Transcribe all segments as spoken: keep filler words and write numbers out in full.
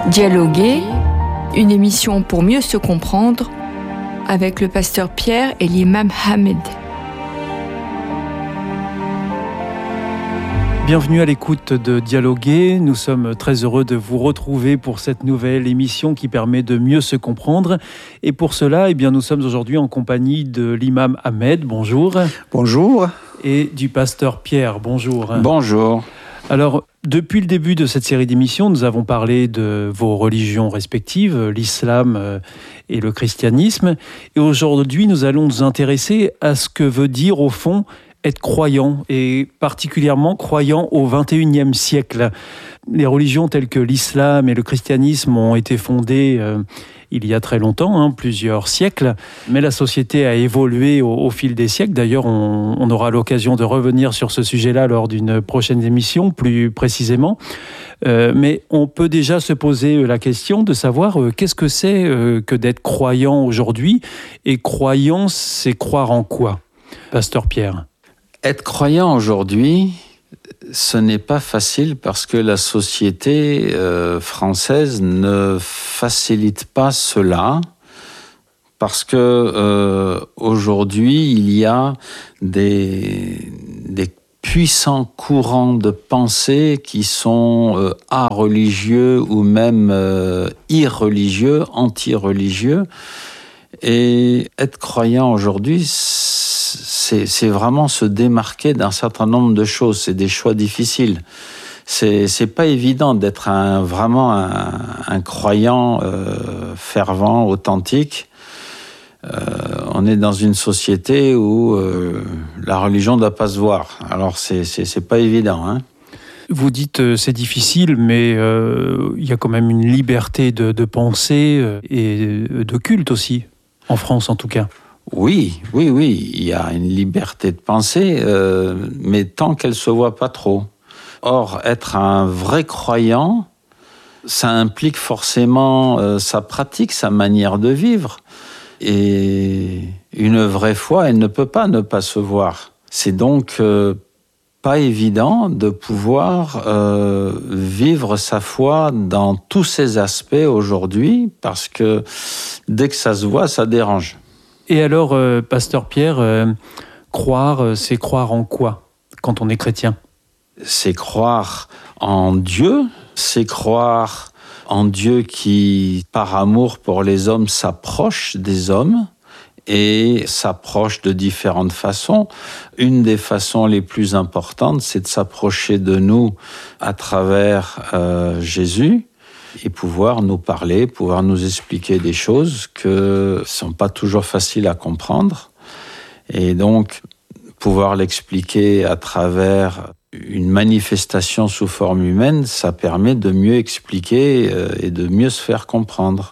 Dialoguer, une émission pour mieux se comprendre avec le pasteur Pierre et l'imam Ahmed. Bienvenue à l'écoute de Dialoguer. Nous sommes très heureux de vous retrouver pour cette nouvelle émission qui permet de mieux se comprendre. Et pour cela, eh bien, nous sommes aujourd'hui en compagnie de l'imam Ahmed. Bonjour. Bonjour. Et du pasteur Pierre. Bonjour. Bonjour. Alors, depuis le début de cette série d'émissions, nous avons parlé de vos religions respectives, l'islam et le christianisme. Et aujourd'hui, nous allons nous intéresser à ce que veut dire, au fond, être croyant, et particulièrement croyant au vingt et unième siècle. Les religions telles que l'islam et le christianisme ont été fondées euh, il y a très longtemps, hein, plusieurs siècles, mais la société a évolué au, au fil des siècles. D'ailleurs, on, on aura l'occasion de revenir sur ce sujet-là lors d'une prochaine émission, plus précisément. Euh, mais on peut déjà se poser la question de savoir euh, qu'est-ce que c'est euh, que d'être croyant aujourd'hui, et croyant, c'est croire en quoi, Pasteur Pierre ? Être croyant aujourd'hui, ce n'est pas facile parce que la société euh, française ne facilite pas cela. Parce que euh, aujourd'hui, il y a des, des puissants courants de pensée qui sont euh, a-religieux ou même euh, irreligieux, anti-religieux. Et être croyant aujourd'hui, c'est, c'est vraiment se démarquer d'un certain nombre de choses. C'est des choix difficiles. C'est, c'est pas évident d'être un, vraiment un, un croyant euh, fervent, authentique. Euh, on est dans une société où euh, la religion ne doit pas se voir. Alors c'est, c'est, c'est pas évident, hein. Vous dites euh, c'est difficile, mais euh, il y a quand même une liberté de, de pensée euh, et de culte aussi, en France en tout cas. Oui, oui, oui, il y a une liberté de penser, euh, mais tant qu'elle ne se voit pas trop. Or, être un vrai croyant, ça implique forcément euh, sa pratique, sa manière de vivre. Et une vraie foi, elle ne peut pas ne pas se voir. C'est donc euh, pas évident de pouvoir euh, vivre sa foi dans tous ses aspects aujourd'hui, parce que dès que ça se voit, ça dérange. Et alors, euh, Pasteur Pierre, euh, croire, euh, c'est croire en quoi quand on est chrétien ? C'est croire en Dieu, c'est croire en Dieu qui, par amour pour les hommes, s'approche des hommes et s'approche de différentes façons. Une des façons les plus importantes, c'est de s'approcher de nous à travers euh, Jésus, et pouvoir nous parler, pouvoir nous expliquer des choses qui ne sont pas toujours faciles à comprendre. Et donc, pouvoir l'expliquer à travers une manifestation sous forme humaine, ça permet de mieux expliquer et de mieux se faire comprendre.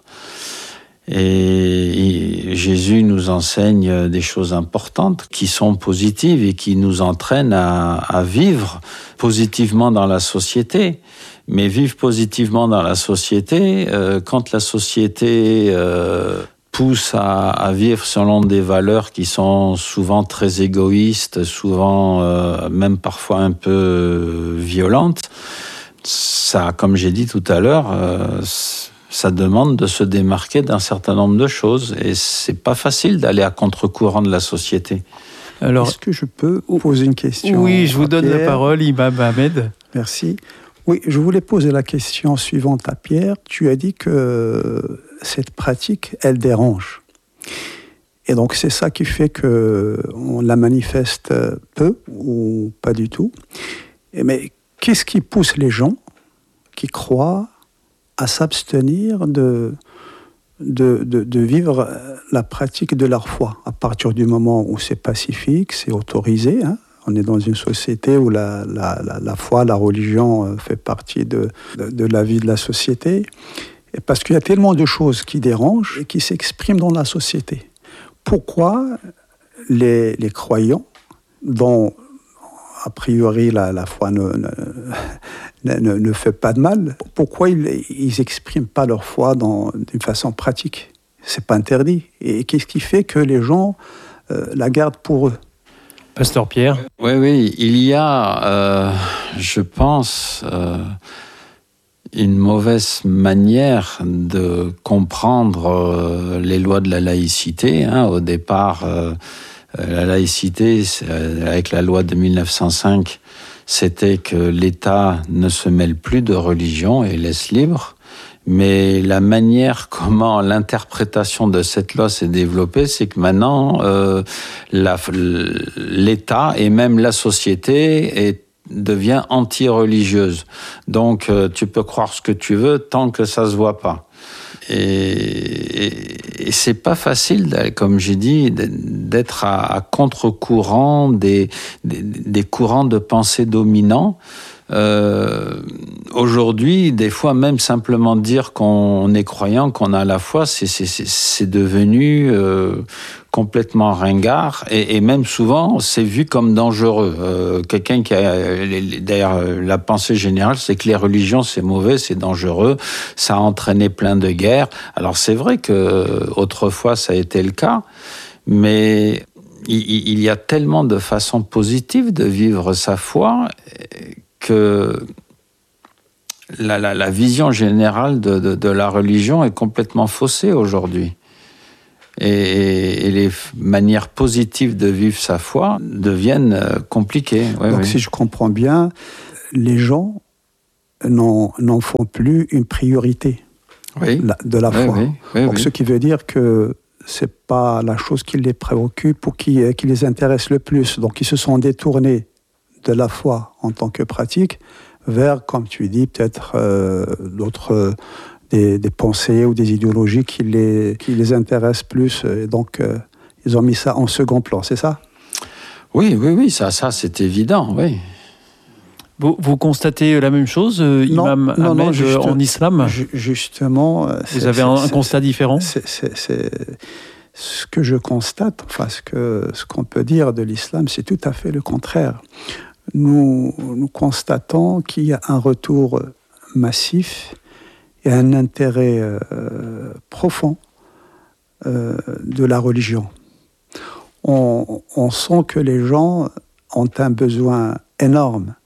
Et Jésus nous enseigne des choses importantes qui sont positives et qui nous entraînent à, à vivre positivement dans la société. Mais vivre positivement dans la société, euh, quand la société euh, pousse à, à vivre selon des valeurs qui sont souvent très égoïstes, souvent euh, même parfois un peu euh, violentes, ça, comme j'ai dit tout à l'heure, euh, ça demande de se démarquer d'un certain nombre de choses. Et c'est pas facile d'aller à contre-courant de la société. Alors, est-ce que je peux poser une question ? Oui, je vous donne Pierre. La parole, Imam Ahmed. Merci. Oui, je voulais poser la question suivante à Pierre. Tu as dit que cette pratique, elle dérange. Et donc, c'est ça qui fait qu'on la manifeste peu ou pas du tout. Mais qu'est-ce qui pousse les gens qui croient à s'abstenir de, de, de, de vivre la pratique de leur foi, à partir du moment où c'est pacifique, c'est autorisé, hein? On est dans une société où la, la, la, la foi, la religion fait partie de, de, de la vie de la société. Et parce qu'il y a tellement de choses qui dérangent et qui s'expriment dans la société. Pourquoi les, les croyants, dont a priori la, la foi ne, ne, ne, ne fait pas de mal, pourquoi ils n'expriment pas leur foi dans, d'une façon pratique ? C'est pas interdit. Et qu'est-ce qui fait que les gens euh, la gardent pour eux ? Pasteur Pierre. Oui, oui, il y a, euh, je pense, euh, une mauvaise manière de comprendre euh, les lois de la laïcité. Hein. Au départ, euh, la laïcité, avec la loi de mille neuf cent cinq, c'était que l'État ne se mêle plus de religion et laisse libre. Mais la manière comment l'interprétation de cette loi s'est développée, c'est que maintenant, euh, la, l'État et même la société est devient anti-religieuse. Donc, euh, tu peux croire ce que tu veux tant que ça se voit pas. Et, et, et c'est pas facile, comme j'ai dit, d'être à, à contre-courant des, des, des courants de pensée dominants. Euh, aujourd'hui, des fois, même simplement dire qu'on est croyant, qu'on a la foi, c'est, c'est, c'est, c'est devenu euh, complètement ringard et, et même souvent, c'est vu comme dangereux. Euh, quelqu'un qui a, d'ailleurs, la pensée générale, c'est que les religions, c'est mauvais, c'est dangereux, ça a entraîné plein de guerres. Alors, c'est vrai que autrefois, ça a été le cas, mais il, il y a tellement de façons positives de vivre sa foi que la, la, la vision générale de, de, de la religion est complètement faussée aujourd'hui. Et, et les manières positives de vivre sa foi deviennent compliquées. Ouais, Donc, oui. si je comprends bien, les gens n'en, n'en font plus une priorité oui. la, de la oui, foi. Oui, oui, Donc, oui. ce qui veut dire que c'est pas la chose qui les préoccupe ou qui, qui les intéresse le plus. Donc, ils se sont détournés de la foi en tant que pratique vers, comme tu dis, peut-être euh, d'autres, euh, des, des pensées ou des idéologies qui les, qui les intéressent plus. Et donc, euh, ils ont mis ça en second plan, c'est ça ? Oui, oui, oui, ça, ça c'est évident, oui. Vous, vous constatez la même chose, euh, non, Imam non, Ahmed, non, juste, en islam ? Justement... Vous avez un, un constat différent ? c'est, c'est, c'est, ce que je constate, enfin, ce, que, ce qu'on peut dire de l'islam, c'est tout à fait le contraire. Nous, nous constatons qu'il y a un retour massif et un intérêt euh, profond euh, de la religion. On, on sent que les gens ont un besoin énorme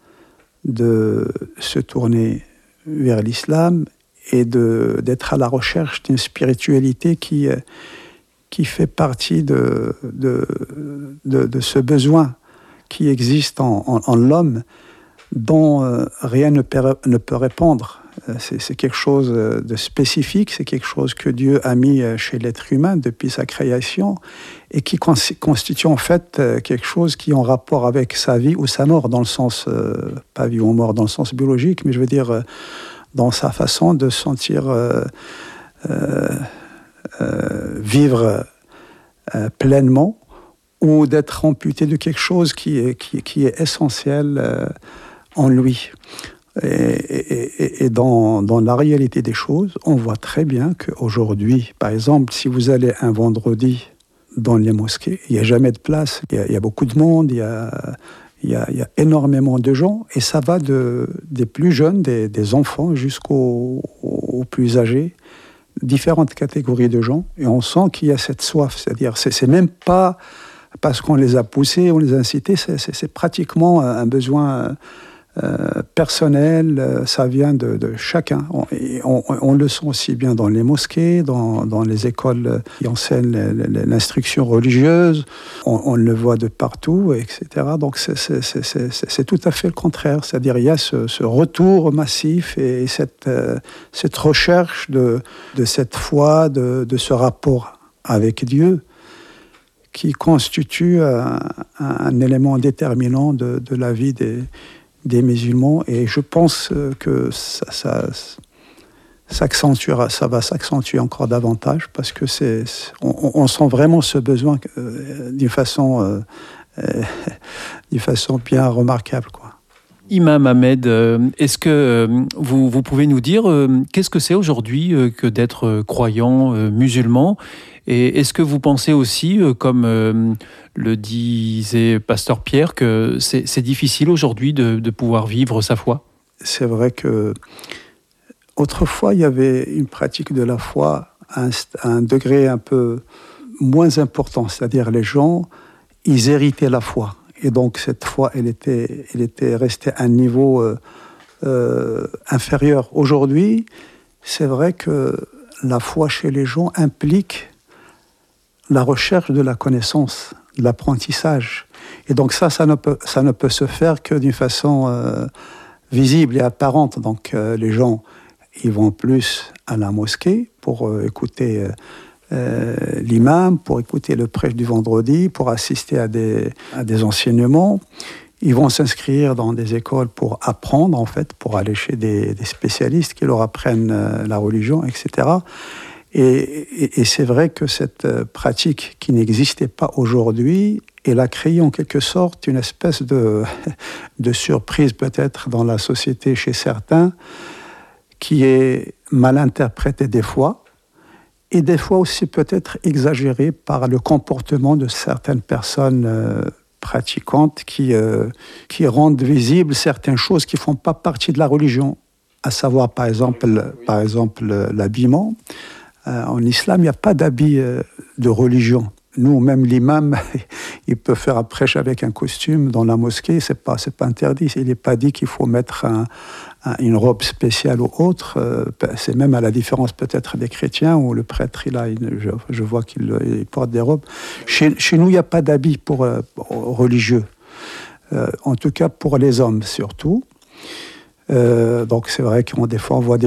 de se tourner vers l'islam et de, d'être à la recherche d'une spiritualité qui, qui fait partie de, de, de, de ce besoin qui existe en, en, en l'homme, dont euh, rien ne peut, ne peut répondre. C'est, c'est quelque chose de spécifique, c'est quelque chose que Dieu a mis chez l'être humain depuis sa création et qui cons- constitue en fait quelque chose qui est en rapport avec sa vie ou sa mort, dans le sens, euh, pas vie ou mort dans le sens biologique, mais je veux dire euh, dans sa façon de sentir euh, euh, euh, vivre euh, pleinement, ou d'être amputé de quelque chose qui est, qui, qui est essentiel euh, en lui. Et, et, et dans, dans la réalité des choses, on voit très bien qu'aujourd'hui, par exemple, si vous allez un vendredi dans les mosquées, il n'y a jamais de place, il y a, il y a beaucoup de monde, il y a, il y a, il y a énormément de gens, et ça va de, des plus jeunes, des, des enfants, jusqu'aux aux plus âgés, différentes catégories de gens, et on sent qu'il y a cette soif, c'est-à-dire c'est, c'est même pas parce qu'on les a poussés, on les a incités, c'est, c'est, c'est pratiquement un besoin euh, personnel, ça vient de, de chacun. On, on, on le sent aussi bien dans les mosquées, dans, dans les écoles qui enseignent l'instruction religieuse, on, on le voit de partout, et cetera. Donc c'est, c'est, c'est, c'est, c'est tout à fait le contraire, c'est-à-dire il y a ce, ce retour massif et cette, euh, cette recherche de, de cette foi, de, de ce rapport avec Dieu, qui constitue un, un élément déterminant de, de la vie des, des musulmans. Et je pense que ça, ça, s'accentuera, ça va s'accentuer encore davantage parce que c'est, on, on sent vraiment ce besoin euh, d'une façon, euh, euh, d'une façon bien remarquable, quoi. Imam Ahmed, est-ce que vous, vous pouvez nous dire qu'est-ce que c'est aujourd'hui que d'être croyant musulman ? Et est-ce que vous pensez aussi, comme le disait Pasteur Pierre, que c'est, c'est difficile aujourd'hui de, de pouvoir vivre sa foi ? C'est vrai que autrefois, il y avait une pratique de la foi à un, à un degré un peu moins important, c'est-à-dire les gens, ils héritaient la foi. Et donc, cette foi, elle était, elle était restée à un niveau euh, euh, inférieure. Aujourd'hui, c'est vrai que la foi chez les gens implique la recherche de la connaissance, de l'apprentissage. Et donc ça, ça ne peut, ça ne peut se faire que d'une façon euh, visible et apparente. Donc euh, les gens, ils vont plus à la mosquée pour euh, écouter euh, euh, l'imam, pour écouter le prêche du vendredi, pour assister à des, à des enseignements. Ils vont s'inscrire dans des écoles pour apprendre, en fait, pour aller chez des, des spécialistes qui leur apprennent euh, la religion, et cetera. Et, et, et c'est vrai que cette euh, pratique qui n'existait pas aujourd'hui, elle a créé en quelque sorte une espèce de, de surprise peut-être dans la société chez certains, qui est mal interprétée des fois, et des fois aussi peut-être exagérée par le comportement de certaines personnes euh, pratiquantes qui, euh, qui rendent visibles certaines choses qui ne font pas partie de la religion, à savoir par exemple, par exemple l'habillement. Euh, en islam, il n'y a pas d'habit euh, de religion. Nous, même l'imam, il peut faire un prêche avec un costume dans la mosquée, c'est pas, c'est pas interdit. Il n'est pas dit qu'il faut mettre un, un, une robe spéciale ou autre. Euh, c'est même à la différence peut-être des chrétiens où le prêtre, il a une, je, je vois qu'il il porte des robes. Chez, chez nous, il n'y a pas d'habit pour, euh, religieux. Euh, en tout cas, pour les hommes surtout. Euh, donc c'est vrai qu'on des fois on voit des